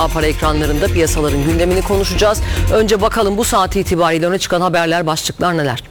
Para ekranlarında piyasaların gündemini konuşacağız. Önce bakalım bu saat itibariyle öne çıkan haberler, başlıklar neler?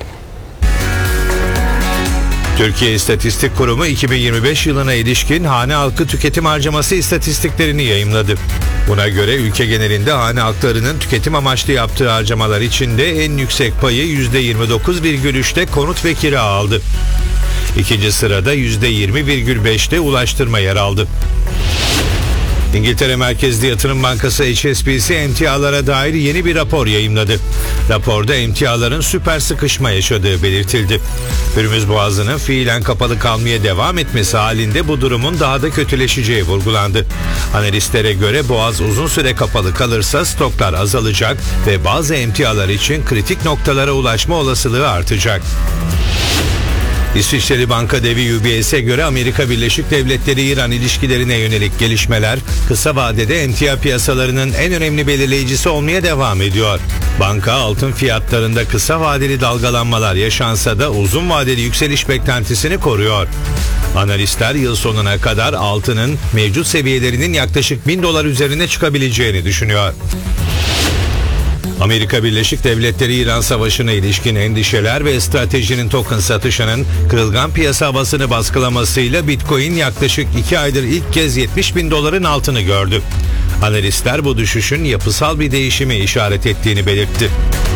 Türkiye İstatistik Kurumu 2025 yılına ilişkin hane halkı tüketim harcaması istatistiklerini yayımladı. Buna göre ülke genelinde hane halklarının tüketim amaçlı yaptığı harcamalar içinde en yüksek payı %29,3'te konut ve kira aldı. İkinci sırada %20,5'te ulaştırma yer aldı. İngiltere merkezli yatırım bankası HSBC emtialara dair yeni bir rapor yayımladı. Raporda emtiaların süper sıkışma yaşadığı belirtildi. Hürmüz Boğazı'nın fiilen kapalı kalmaya devam etmesi halinde bu durumun daha da kötüleşeceği vurgulandı. Analistlere göre Boğaz uzun süre kapalı kalırsa stoklar azalacak ve bazı emtialar için kritik noktalara ulaşma olasılığı artacak. İsviçreli banka devi UBS'e göre Amerika Birleşik Devletleri-İran ilişkilerine yönelik gelişmeler kısa vadede emtia piyasalarının en önemli belirleyicisi olmaya devam ediyor. Banka altın fiyatlarında kısa vadeli dalgalanmalar yaşansa da uzun vadeli yükseliş beklentisini koruyor. Analistler yıl sonuna kadar altının mevcut seviyelerinin yaklaşık $1000 üzerine çıkabileceğini düşünüyor. Amerika Birleşik Devletleri-İran savaşına ilişkin endişeler ve stratejinin token satışının kırılgan piyasa havasını baskılamasıyla Bitcoin yaklaşık 2 aydır ilk kez $70.000'ın altını gördü. Analistler bu düşüşün yapısal bir değişimi işaret ettiğini belirtti.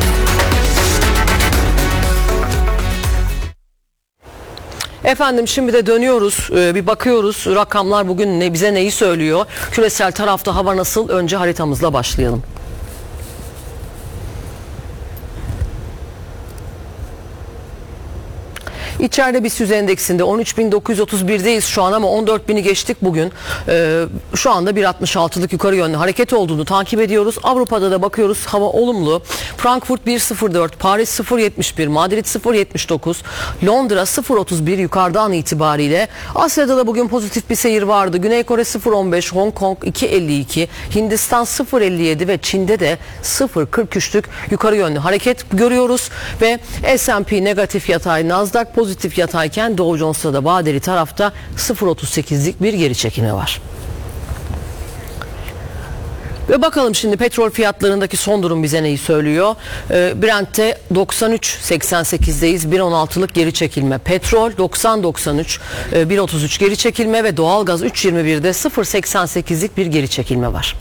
Efendim şimdi de dönüyoruz, bir bakıyoruz rakamlar bugün bize neyi söylüyor? Küresel tarafta hava nasıl? Önce haritamızla başlayalım. İçeride BIST endeksinde 13.931'deyiz şu an ama 14.000'i geçtik bugün. Şu anda 1.66'lık yukarı yönlü hareket olduğunu takip ediyoruz. Avrupa'da da bakıyoruz, hava olumlu. Frankfurt 1.04, Paris 0.71, Madrid 0.79, Londra 0.31 yukarıdan itibariyle. Asya'da da bugün pozitif bir seyir vardı. Güney Kore 0.15, Hong Kong 2.52, Hindistan 0.57 ve Çin'de de 0.43'lük yukarı yönlü hareket görüyoruz. Ve S&P negatif yatay, Nasdaq pozitif yatayken Dow Jones'ta da vadeli tarafta 0.38'lik bir geri çekilme var. Ve bakalım şimdi petrol fiyatlarındaki son durum bize neyi söylüyor? Brent'te 93.88'deyiz. 1.16'lık geri çekilme. Petrol 90.93, 1.33 geri çekilme ve doğalgaz 3.21'de 0.88'lik bir geri çekilme var.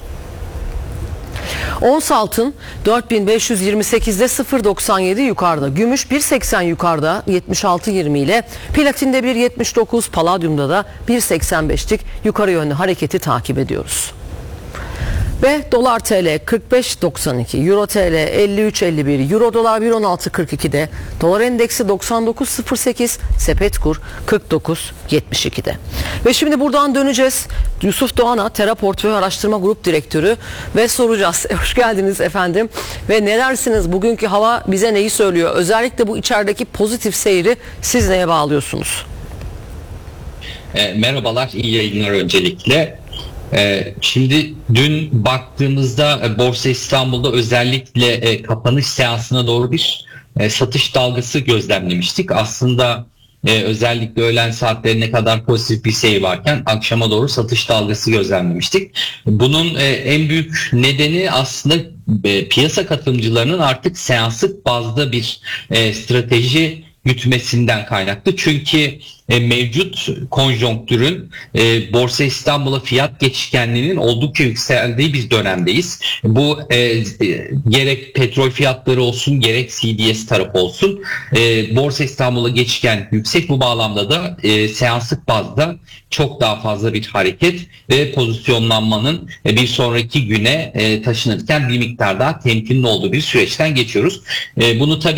Ons altın 4528'de 0.97 yukarıda. Gümüş 1.80 yukarıda 76.20 ile. Platinde 1.79, paladyumda da 1.85'lik yukarı yönlü hareketi takip ediyoruz. Ve dolar TL 45.92, euro TL 53.51, euro dolar 1.16.42'de, dolar endeksi 99.08, sepet kur 49.72'de. Ve şimdi buradan döneceğiz. Yusuf Doğan'a, Terra Portföy Araştırma Grup Direktörü ve soracağız. Hoş geldiniz efendim. Ve ne dersiniz? Bugünkü hava bize neyi söylüyor? Özellikle bu içerideki pozitif seyri siz neye bağlıyorsunuz? Merhabalar, iyi yayınlar öncelikle. Şimdi dün baktığımızda Borsa İstanbul'da özellikle kapanış seansına doğru bir satış dalgası gözlemlemiştik. Aslında özellikle öğlen saatlerine kadar pozitif bir seyir varken akşama doğru satış dalgası gözlemlemiştik. Bunun en büyük nedeni aslında piyasa katılımcılarının artık seanslık bazda bir strateji gütmesinden kaynaklı. Çünkü mevcut konjonktürün Borsa İstanbul'a fiyat geçişkenliğinin oldukça yükseldiği bir dönemdeyiz. Bu gerek petrol fiyatları olsun gerek CDS tarafı olsun Borsa İstanbul'a geçişken yüksek, bu bağlamda da seanslık bazda çok daha fazla bir hareket ve pozisyonlanmanın bir sonraki güne taşınırken bir miktar daha temkinli olduğu bir süreçten geçiyoruz. Bunu tabii